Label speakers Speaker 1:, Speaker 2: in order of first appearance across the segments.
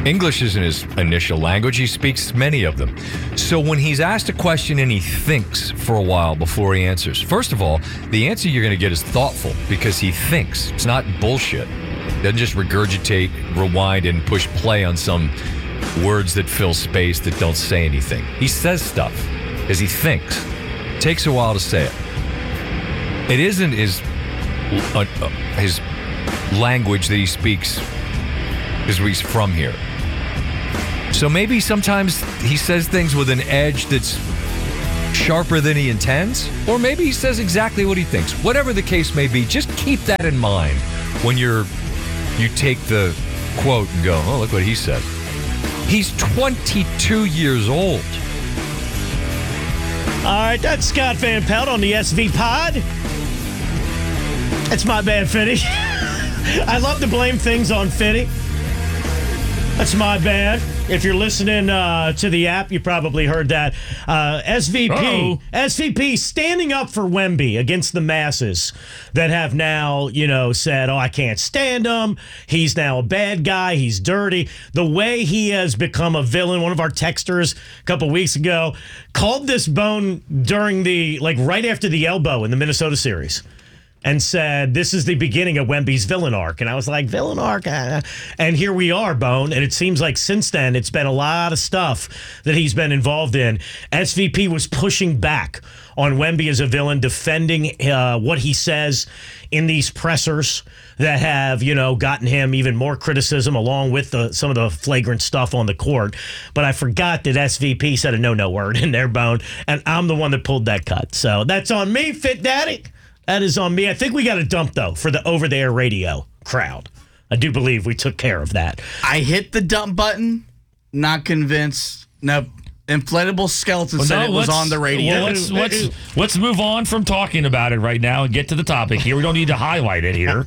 Speaker 1: English isn't his initial language. He speaks many of them. So when he's asked a question and he thinks for a while before he answers, first of all, the answer you're going to get is thoughtful because he thinks. It's not bullshit. Doesn't just regurgitate, rewind, and push play on some words that fill space that don't say anything. He says stuff as he thinks. Takes a while to say it. It isn't his language that he speaks because he's from here. So maybe sometimes he says things with an edge that's sharper than he intends, or maybe he says exactly what he thinks. Whatever the case may be, just keep that in mind when you take the quote and go, oh, look what he said. He's 22 years old.
Speaker 2: All right, that's Scott Van Pelt on the SV Pod. That's my bad, Fitty. I love to blame things on Fitty. That's my bad. If you're listening to the app, you probably heard that. SVP standing up for Wemby against the masses that have now, said, oh, I can't stand him. He's now a bad guy. He's dirty. The way he has become a villain. One of our texters a couple weeks ago called this bone during right after the elbow in the Minnesota series. And said, this is the beginning of Wemby's villain arc. And I was like, villain arc? And here we are, Bone. And it seems like since then, it's been a lot of stuff that he's been involved in. SVP was pushing back on Wemby as a villain, defending what he says in these pressers that have, gotten him even more criticism along with some of the flagrant stuff on the court. But I forgot that SVP said a no word in there, Bone. And I'm the one that pulled that cut. So that's on me, Fit Daddy. That is on me. I think we got a dump, though, for the over-the-air radio crowd. I do believe we took care of that.
Speaker 3: I hit the dump button. Not convinced. No, inflatable skeleton said it was on the radio.
Speaker 4: Well, let's move on from talking about it right now and get to the topic here. We don't need to highlight it here.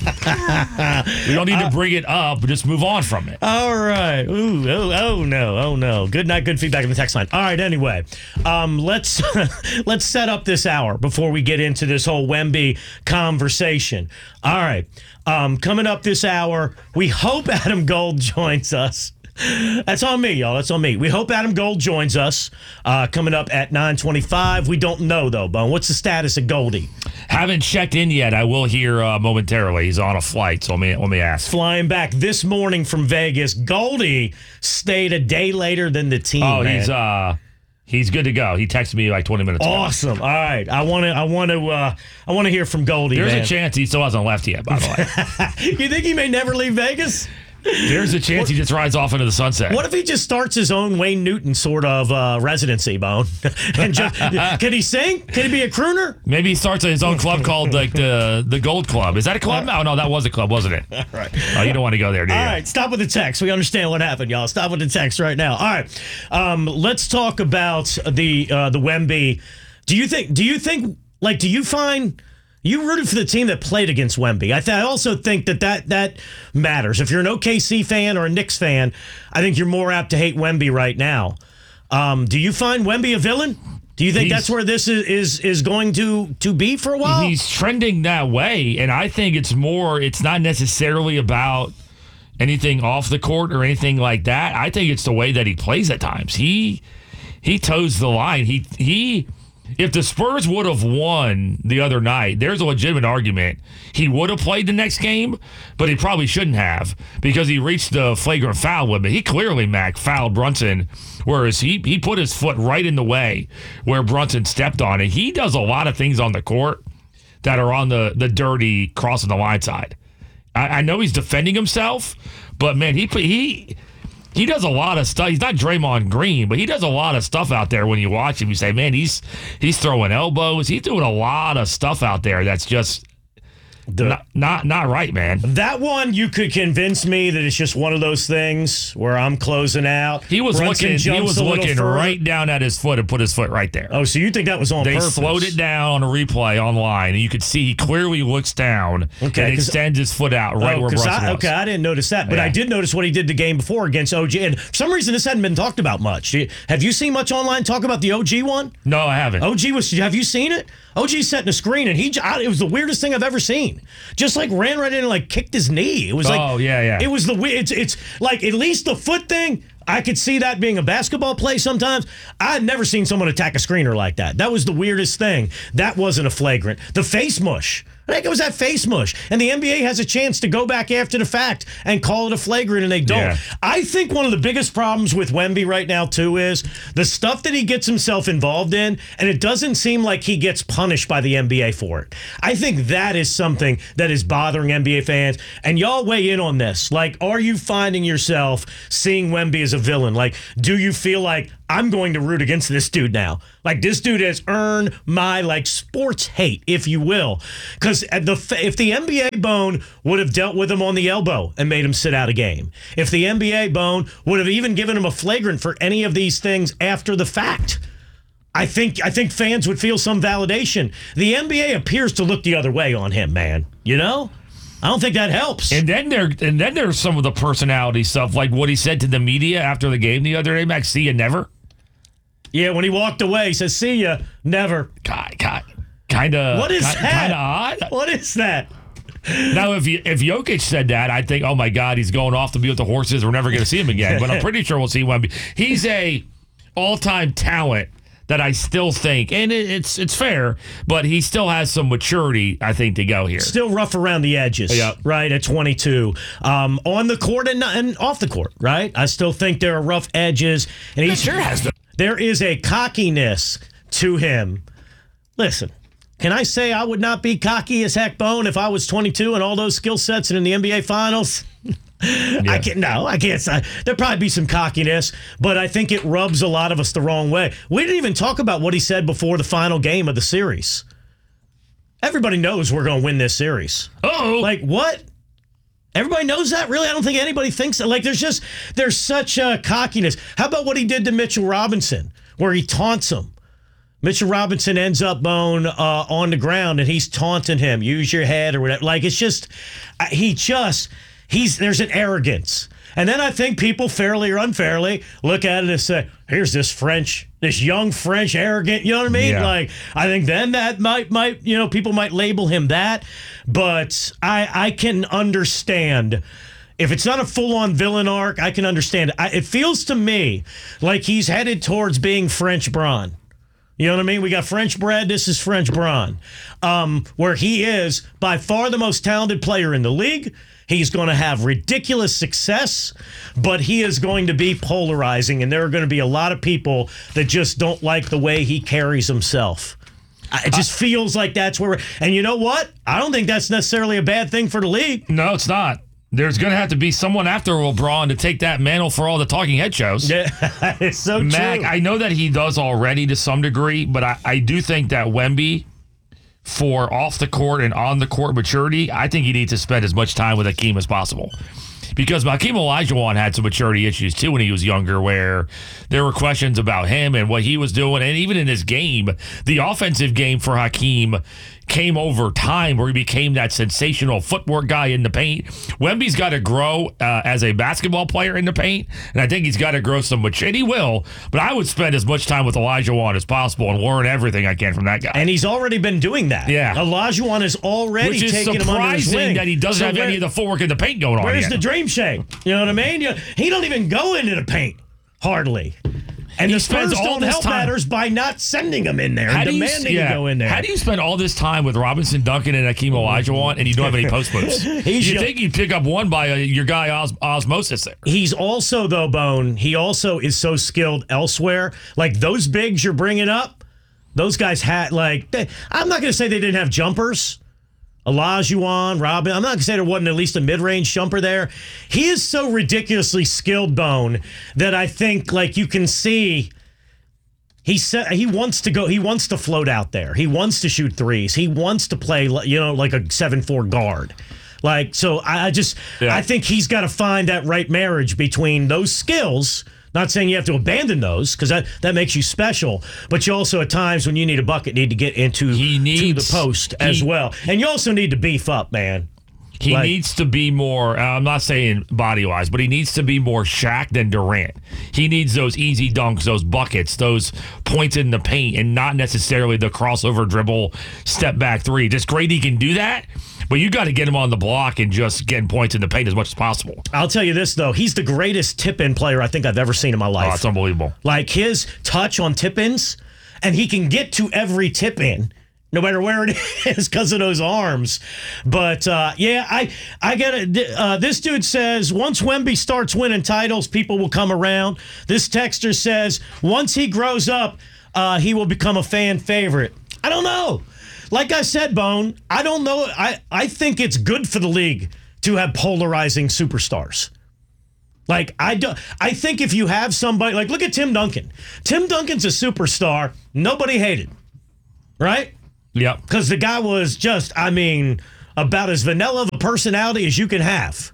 Speaker 4: We don't need to bring it up. Just move on from it.
Speaker 2: All right. Ooh, oh no. Good night, good feedback in the text line. All right, anyway. Let's set up this hour before we get into this whole Wemby conversation. All right. Coming up this hour, we hope Adam Gold joins us. That's on me, y'all. That's on me. We hope Adam Gold joins us coming up at 9:25. We don't know, though, Bone. What's the status of Goldie?
Speaker 4: Haven't checked in yet. I will hear momentarily. He's on a flight, so let me ask.
Speaker 2: Flying back this morning from Vegas. Goldie stayed a day later than the team.
Speaker 4: Oh,
Speaker 2: man.
Speaker 4: He's good to go. He texted me like 20 minutes ago.
Speaker 2: Awesome. All right. I want to hear from Goldie.
Speaker 4: There's a chance he still hasn't left yet, by the way.
Speaker 2: You think he may never leave Vegas?
Speaker 4: There's a chance he just rides off into the sunset.
Speaker 2: What if he just starts his own Wayne Newton sort of residency, Bone? And can he sing? Can he be a crooner?
Speaker 4: Maybe he starts his own club called the Gold Club. Is that a club? Oh, no, that was a club, wasn't it?
Speaker 2: All right.
Speaker 4: Oh, you don't want to go there, do you?
Speaker 2: All right, stop with the text. We understand what happened, y'all. Stop with the text right now. All right, let's talk about the Wemby. Do you find? You rooted for the team that played against Wemby. I also think that matters. If you're an OKC fan or a Knicks fan, I think you're more apt to hate Wemby right now. Do you find Wemby a villain? Do you think that's where this is going to be for a while?
Speaker 4: He's trending that way, and I think it's not necessarily about anything off the court or anything like that. I think it's the way that he plays at times. He toes the line. If the Spurs would have won the other night, there's a legitimate argument he would have played the next game, but he probably shouldn't have because he reached the flagrant foul limit. He clearly, Mac, fouled Brunson, whereas he put his foot right in the way where Brunson stepped on it. He does a lot of things on the court that are on the dirty crossing the line side. I know he's defending himself, but, man, he does a lot of stuff. He's not Draymond Green, but he does a lot of stuff out there when you watch him. You say, man, he's throwing elbows. He's doing a lot of stuff out there that's just not right, man.
Speaker 2: That one, you could convince me that it's just one of those things where I'm closing out.
Speaker 4: He was looking right down at his foot and put his foot right there.
Speaker 2: Oh, so you think that was on purpose?
Speaker 4: They slowed it down on a replay online, and you could see he clearly looks down and extends his foot out right where Brunson was.
Speaker 2: Okay, I didn't notice that, but I did notice what he did the game before against OG. And for some reason, this hadn't been talked about much. Have you seen much online talk about the OG one?
Speaker 4: No, I haven't.
Speaker 2: Have you seen it? OG setting a screen, and it was the weirdest thing I've ever seen. Just like ran right in and like kicked his knee. It was like,
Speaker 4: oh yeah.
Speaker 2: It was it's like at least the foot thing. I could see that being a basketball play sometimes. I'd never seen someone attack a screener like that. That was the weirdest thing. That wasn't a flagrant. The face mush. I think it was that face mush. And the NBA has a chance to go back after the fact and call it a flagrant, and they don't.
Speaker 4: Yeah.
Speaker 2: I think one of the biggest problems with Wemby right now, too, is the stuff that he gets himself involved in, and it doesn't seem like he gets punished by the NBA for it. I think that is something that is bothering NBA fans. And y'all weigh in on this. Like, are you finding yourself seeing Wemby as a villain? Like, do you feel like I'm going to root against this dude now? Like, this dude has earned my, like, sports hate, if you will. Because if the NBA bone would have dealt with him on the elbow and made him sit out a game, if the NBA bone would have even given him a flagrant for any of these things after the fact, I think fans would feel some validation. The NBA appears to look the other way on him, man. You know? I don't think that helps.
Speaker 4: And then there's some of the personality stuff, like what he said to the media after the game the other day, Max, see you never.
Speaker 2: Yeah, when he walked away, he says, see ya, never.
Speaker 4: Kind of.
Speaker 2: What is that?
Speaker 4: Kind of odd.
Speaker 2: What is that?
Speaker 4: Now, if Jokic said that, I'd think, oh my God, he's going off to be with the horses. We're never going to see him again. But I'm pretty sure we'll see Wemby. He's a all-time talent that I still think, and it's fair, but he still has some maturity, I think, to go here.
Speaker 2: Still rough around the edges,
Speaker 4: Yep.
Speaker 2: right, at 22. On the court and off the court, right? I still think there are rough edges. And he
Speaker 4: sure has them.
Speaker 2: There is a cockiness to him. Listen, can I say I would not be cocky as heck, Bone, if I was 22 and all those skill sets and in the NBA Finals? I can't say. There'd probably be some cockiness, but I think it rubs a lot of us the wrong way. We didn't even talk about what he said before the final game of the series. Everybody knows we're going to win this series.
Speaker 4: Uh-oh.
Speaker 2: Like, what? Everybody knows that? Really? I don't think anybody thinks that. Like, there's such a cockiness. How about what he did to Mitchell Robinson, where he taunts him? Mitchell Robinson ends up on the ground, and he's taunting him. Use your head or whatever. Like, it's just, there's an arrogance. And then I think people, fairly or unfairly, look at it and say, here's this young French arrogant, you know what I mean?
Speaker 4: Yeah.
Speaker 2: Like, I think then that might, people might label him that. But I can understand. If it's not a full-on villain arc, I can understand it. It feels to me like he's headed towards being French Braun. You know what I mean? We got French bread. This is French Braun, where he is by far the most talented player in the league. He's going to have ridiculous success, but he is going to be polarizing, and there are going to be a lot of people that just don't like the way he carries himself. It just feels like that's where and you know what? I don't think that's necessarily a bad thing for the league.
Speaker 4: No, it's not. There's going to have to be someone after Braun to take that mantle for all the talking head shows.
Speaker 2: Yeah, it's so
Speaker 4: Mac,
Speaker 2: true.
Speaker 4: I know that he does already to some degree, but I do think that Wemby, for off the court and on the court maturity, I think he needs to spend as much time with Hakeem as possible. Because Hakeem Olajuwon had some maturity issues too when he was younger, where there were questions about him and what he was doing. And even in his game, the offensive game for Hakeem came over time, where he became that sensational footwork guy in the paint. Wemby's got to grow as a basketball player in the paint, and I think he's got to grow some maturity. And he will, but I would spend as much time with Olajuwon as possible and learn everything I can from that guy.
Speaker 2: And he's already been doing that.
Speaker 4: Yeah.
Speaker 2: Olajuwon is already
Speaker 4: Which is
Speaker 2: taking him under his wing.
Speaker 4: surprising that he doesn't have any of the footwork in the paint going on.
Speaker 2: Where's
Speaker 4: yet.
Speaker 2: the dream shake? You know what I mean? He don't even go into the paint, hardly. And
Speaker 4: He
Speaker 2: the Spurs
Speaker 4: spends all
Speaker 2: don't
Speaker 4: this
Speaker 2: help
Speaker 4: time-
Speaker 2: matters by not sending him in there and demanding to go in there.
Speaker 4: How do you spend all this time with Robinson, Duncan, and Hakeem Olajuwon, and you don't have any post moves? You think you'd pick up one by your guy Osmosis there.
Speaker 2: He's also, though, Bone, he also is so skilled elsewhere. Like, those bigs you're bringing up, those guys had, I'm not going to say they didn't have jumpers. Olajuwon, Robin. I'm not going to say there wasn't at least a mid-range jumper there. He is so ridiculously skilled, Bone, that I think, you can see he wants to go. He wants to float out there. He wants to shoot threes. He wants to play, like a 7'4" guard. So I think he's got to find that right marriage between those skills. Not saying you have to abandon those, because that makes you special, but you also at times when you need a bucket need to get into to the post as well. And you also need to beef up, man.
Speaker 4: He needs to be more, I'm not saying body-wise, but he needs to be more Shaq than Durant. He needs those easy dunks, those buckets, those points in the paint, and not necessarily the crossover dribble, step-back three. Just great he can do that, but you got to get him on the block and just getting points in the paint as much as possible.
Speaker 2: I'll tell you this, though. He's the greatest tip-in player I think I've ever seen in my life.
Speaker 4: Oh, it's unbelievable.
Speaker 2: Like, his touch on tip-ins, and he can get to every tip-in, no matter where it is, because of those arms. But, I get it. This dude says, once Wemby starts winning titles, people will come around. This texter says, once he grows up, he will become a fan favorite. I don't know. Like I said, Bone, I don't know. I think it's good for the league to have polarizing superstars. Like, I think if you have somebody, like, look at Tim Duncan. Tim Duncan's a superstar. Nobody hated, right?
Speaker 4: Yep.
Speaker 2: Because the guy was just, about as vanilla of a personality as you can have.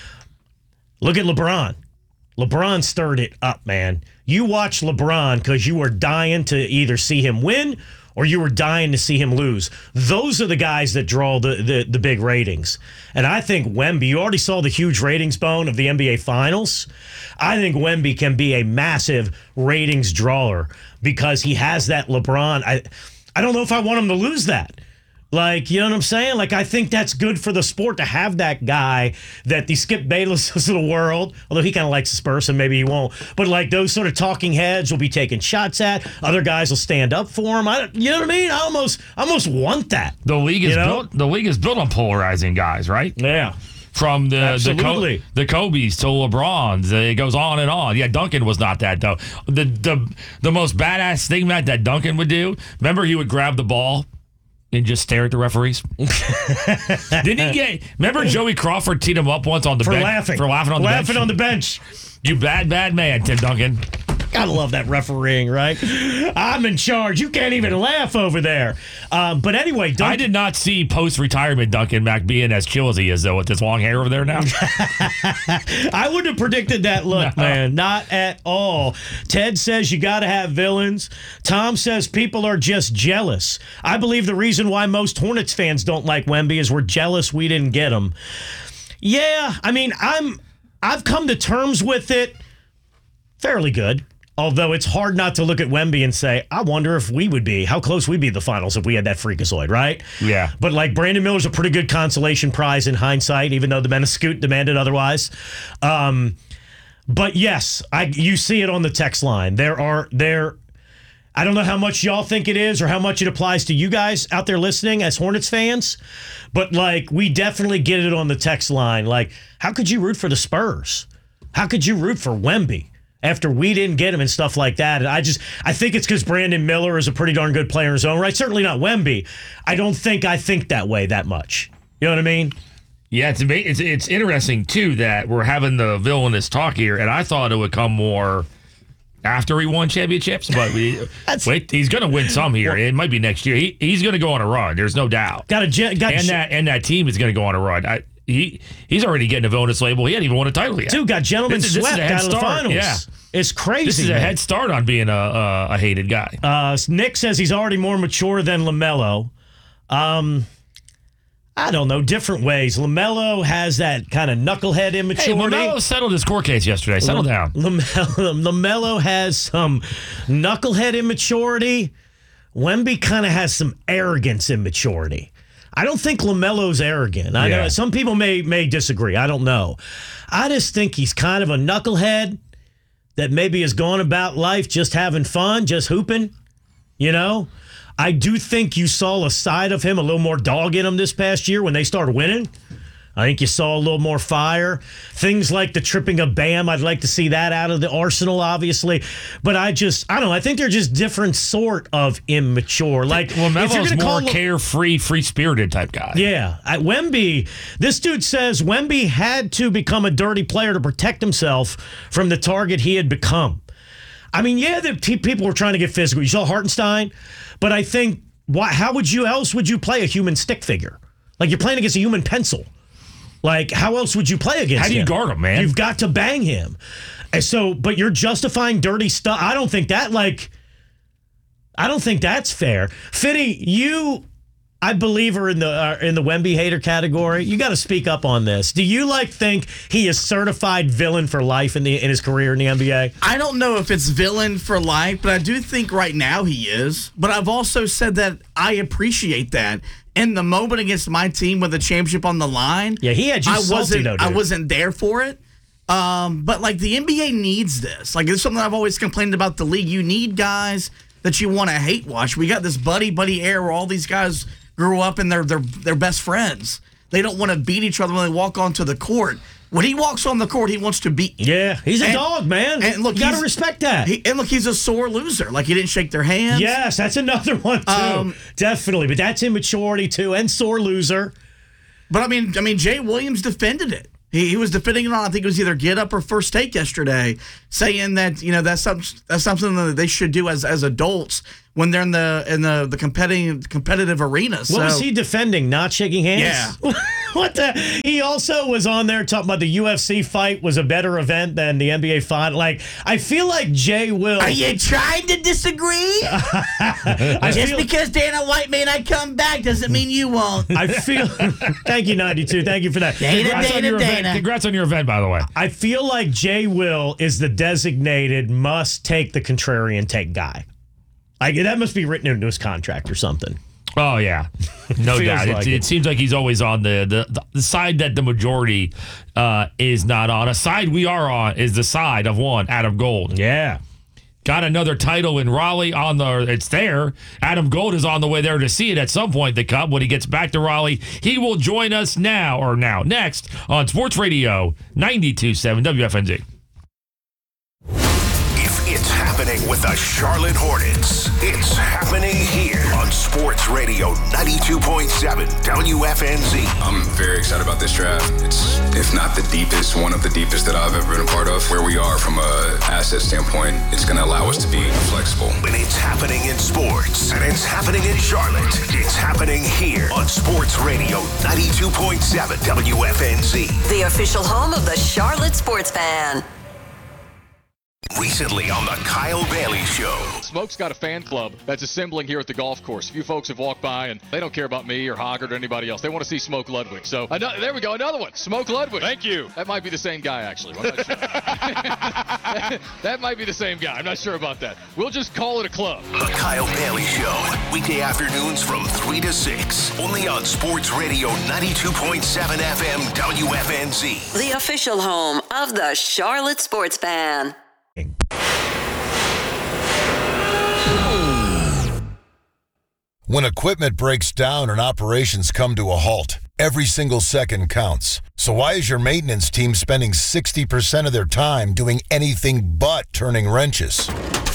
Speaker 2: Look at LeBron. LeBron stirred it up, man. You watch LeBron because you were dying to either see him win or you were dying to see him lose. Those are the guys that draw the big ratings. And I think Wemby, you already saw the huge ratings, Bone, of the NBA Finals. I think Wemby can be a massive ratings drawer because he has that LeBron. I don't know if I want him to lose that. Like, you know what I'm saying? Like, I think that's good for the sport to have that guy, that the Skip Baylesses of the world, although he kind of likes the Spurs, and maybe he won't. But, like, those sort of talking heads will be taking shots at. Other guys will stand up for him. You know what I mean? I almost want that.
Speaker 4: The league is built. The league is built on polarizing guys, right?
Speaker 2: Yeah.
Speaker 4: From the Kobe's to LeBron's, it goes on and on. Yeah, Duncan was not that though. The most badass thing that Duncan would do. Remember, he would grab the ball and just stare at the referees. Didn't he remember Joey Crawford teed him up once on the bench for laughing on the bench. You bad man, Tim Duncan.
Speaker 2: Gotta love that refereeing, right? I'm in charge. You can't even laugh over there. But anyway,
Speaker 4: I did not see post-retirement Duncan Mac being as chill as he is, though, with his long hair over there now.
Speaker 2: I wouldn't have predicted that look, man. Not at all. Ted says you got to have villains. Tom says people are just jealous. I believe the reason why most Hornets fans don't like Wemby is we're jealous we didn't get him. Yeah, I've come to terms with it fairly good. Although it's hard not to look at Wemby and say, I wonder if how close we'd be to the finals if we had that freakazoid, right?
Speaker 4: Yeah.
Speaker 2: But like Brandon Miller's a pretty good consolation prize in hindsight, even though the Scoot demanded otherwise. But yes, you see it on the text line. I don't know how much y'all think it is or how much it applies to you guys out there listening as Hornets fans, but like we definitely get it on the text line. Like, how could you root for the Spurs? How could you root for Wemby after we didn't get him and stuff like that? And I think it's because Brandon Miller is a pretty darn good player in his own right. Certainly not Wemby. I don't think I think that way that much. You know what I mean?
Speaker 4: Yeah, it's interesting, too, that we're having the villainous talk here, and I thought it would come more after he won championships, but he's going to win some here. It might be next year. He's going to go on a run. There's no doubt. And that team is going to go on a run. He's already getting a villainous label. He hadn't even won a title yet.
Speaker 2: Dude got gentlemen swept out of the finals. Yeah. It's crazy.
Speaker 4: This is a head start on being a hated guy.
Speaker 2: Nick says he's already more mature than LaMelo. I don't know, different ways. LaMelo has that kind of knucklehead immaturity.
Speaker 4: Hey, LaMelo settled his court case yesterday. Settle down.
Speaker 2: LaMelo has some knucklehead immaturity. Wemby kind of has some arrogance immaturity. I don't think LaMelo's arrogant. I know some people may disagree. I don't know. I just think he's kind of a knucklehead that maybe has gone about life just having fun, just hooping, you know? I do think you saw a side of him, a little more dog in him this past year when they started winning. I think you saw a little more fire. Things like the tripping of Bam, I'd like to see that out of the arsenal, obviously. But I don't know. I think they're just different sort of immature. Like,
Speaker 4: Melo's more carefree, free-spirited type guy.
Speaker 2: Yeah. Wemby, this dude says Wemby had to become a dirty player to protect himself from the target he had become. I mean, people were trying to get physical. You saw Hartenstein. But I think, how else would you play a human stick figure? Like, you're playing against a human pencil. Like, how else would you play against him?
Speaker 4: How do you guard him, man?
Speaker 2: You've got to bang him. And so, but you're justifying dirty stuff. I don't think that's fair. Fitty, I believe her in the Wemby hater category. You got to speak up on this. Do you think he is certified villain for life in his career in the NBA?
Speaker 3: I don't know if it's villain for life, but I do think right now he is. But I've also said that I appreciate that. In the moment against my team with the championship on the line,
Speaker 2: yeah, he had you salty, though, dude.
Speaker 3: I wasn't there for it. But the NBA needs this. It's something I've always complained about the league. You need guys that you want to hate watch. We got this buddy era where all these guys grew up and they're best friends. They don't want to beat each other when they walk onto the court. When he walks on the court, he wants to beat you.
Speaker 2: Yeah, he's a dog, man.
Speaker 3: And look,
Speaker 2: you got to respect that.
Speaker 3: He's a sore loser. He didn't shake their hands.
Speaker 2: Yes, that's another one too. Definitely, but that's immaturity too, and sore loser.
Speaker 3: But I mean, Jay Williams defended it. He was defending it on, I think it was either Get Up or First Take yesterday, saying that that's something that they should do as adults when they're in the competitive arena.
Speaker 2: What was he defending? Not shaking hands?
Speaker 3: Yeah.
Speaker 2: What the? He also was on there talking about the UFC fight was a better event than the NBA fight. I feel like Jay will.
Speaker 3: Are you trying to disagree? Just because Dana White may not come back doesn't mean you won't.
Speaker 2: I feel. Thank you, 92. Thank you for that.
Speaker 3: Dana.
Speaker 4: Congrats on your event, by the way.
Speaker 2: I feel like Jay Will is the designated must take the contrarian take guy. That must be written into his contract or something.
Speaker 4: Oh, yeah. No doubt. It seems like he's always on the side that the majority is not on. A side we are on is the side of one, Adam Gold.
Speaker 2: Yeah.
Speaker 4: Got another title in Raleigh it's there. Adam Gold is on the way there to see it at some point, the Cup. When he gets back to Raleigh, he will join us next on Sports Radio 92.7 WFNZ.
Speaker 5: It's happening with the Charlotte Hornets. It's happening here on Sports Radio 92.7 WFNZ.
Speaker 6: I'm very excited about this draft. It's, if not the deepest, one of the deepest that I've ever been a part of. Where we are from an asset standpoint, it's going to allow us to be flexible.
Speaker 5: When it's happening in sports and it's happening in Charlotte, it's happening here on Sports Radio 92.7 WFNZ.
Speaker 7: The official home of the Charlotte Sports Fan.
Speaker 5: Recently on the Kyle Bailey Show.
Speaker 8: Smoke's got a fan club that's assembling here at the golf course. A few folks have walked by, and they don't care about me or Hoggard or anybody else. They want to see Smoke Ludwig. So there we go, another one. Smoke Ludwig. Thank you. That might be the same guy, actually. I'm not sure. That might be the same guy. I'm not sure about that. We'll just call it a club.
Speaker 5: The Kyle Bailey Show. Weekday afternoons from 3 to 6. Only on Sports Radio 92.7 FM WFNZ.
Speaker 7: The official home of the Charlotte Sports Fan.
Speaker 9: When equipment breaks down and operations come to a halt, every single second counts. So why is your maintenance team spending 60% of their time doing anything but turning wrenches?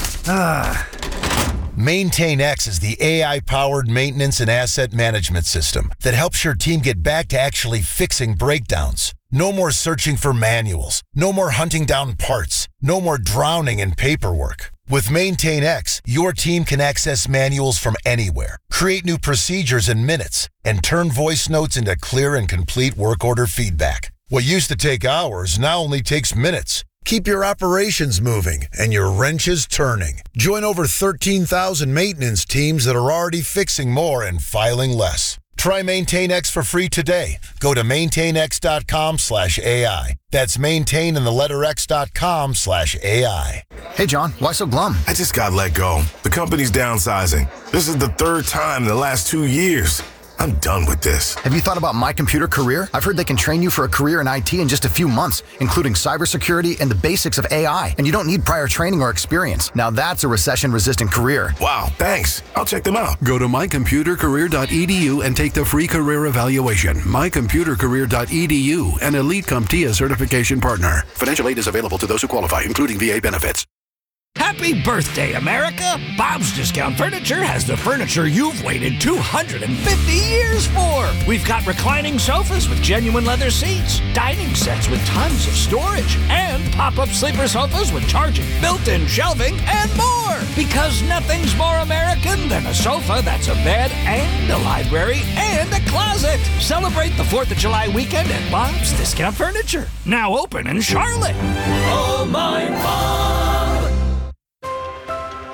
Speaker 9: MaintainX is the AI-powered maintenance and asset management system that helps your team get back to actually fixing breakdowns. No more searching for manuals. No more hunting down parts. No more drowning in paperwork. With MaintainX, your team can access manuals from anywhere, create new procedures in minutes, and turn voice notes into clear and complete work order feedback. What used to take hours now only takes minutes. Keep your operations moving and your wrenches turning. Join over 13,000 maintenance teams that are already fixing more and filing less. Try MaintainX for free today. Go to maintainx.com/AI. That's maintain and the letter X.com/AI.
Speaker 10: Hey, John, why so glum?
Speaker 11: I just got let go. The company's downsizing. This is the third time in the last 2 years. I'm done with this.
Speaker 10: Have you thought about My Computer Career? I've heard they can train you for a career in IT in just a few months, including cybersecurity and the basics of AI. And you don't need prior training or experience. Now that's a recession-resistant career.
Speaker 11: Wow, thanks. I'll check them out.
Speaker 12: Go to mycomputercareer.edu and take the free career evaluation. Mycomputercareer.edu, an Elite CompTIA certification partner. Financial aid is available to those who qualify, including VA benefits.
Speaker 13: Happy birthday, America! Bob's Discount Furniture has the furniture you've waited 250 years for. We've got reclining sofas with genuine leather seats, dining sets with tons of storage, and pop-up sleeper sofas with charging, built-in shelving, and more. Because nothing's more American than a sofa that's a bed and a library and a closet. Celebrate the 4th of July weekend at Bob's Discount Furniture. Now open in Charlotte.
Speaker 14: Oh, my Bob!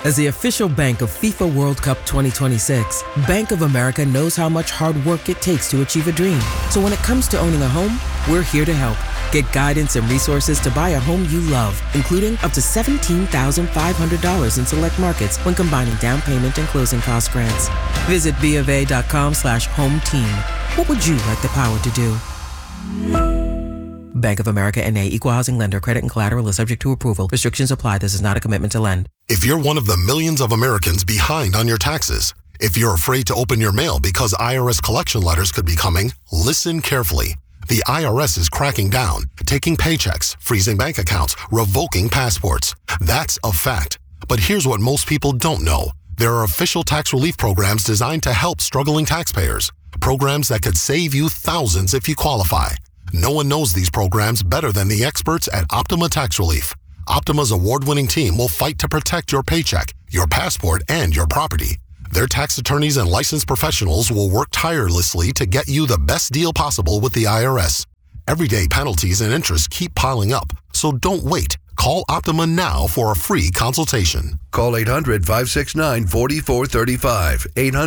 Speaker 14: As the official bank of FIFA World Cup 2026, Bank of America knows how much hard work it takes to achieve a dream. So when it comes to owning a home, we're here to help. Get guidance and resources to buy a home you love, including up to $17,500 in select markets when combining down payment and closing cost grants. Visit BofA.com/home team. What would you like the power to do? Bank of America N.A. Equal Housing Lender. Credit and collateral is subject to approval. Restrictions apply. This is not a commitment to lend.
Speaker 15: If you're one of the millions of Americans behind on your taxes, if you're afraid to open your mail because IRS collection letters could be coming, listen carefully. The IRS is cracking down, taking paychecks, freezing bank accounts, revoking passports. That's a fact. But here's what most people don't know. There are official tax relief programs designed to help struggling taxpayers. Programs that could save you thousands if you qualify. No one knows these programs better than the experts at Optima Tax Relief. Optima's award-winning team will fight to protect your paycheck, your passport, and your property. Their tax attorneys and licensed professionals will work tirelessly to get you the best deal possible with the IRS. Everyday penalties and interest keep piling up, so don't wait. Call Optima now for a free consultation.
Speaker 12: Call 800-569-4435.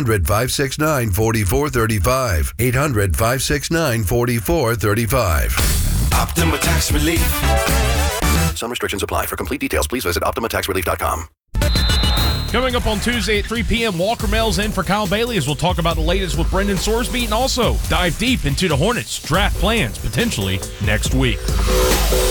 Speaker 12: 800-569-4435. 800-569-4435.
Speaker 16: Optima Tax Relief.
Speaker 10: Some restrictions apply. For complete details, please visit OptimaTaxRelief.com.
Speaker 17: Coming up on Tuesday at 3 p.m., Walker Mell's in for Kyle Bailey as we'll talk about the latest with Brendan Sorsby and also dive deep into the Hornets' draft plans potentially next week.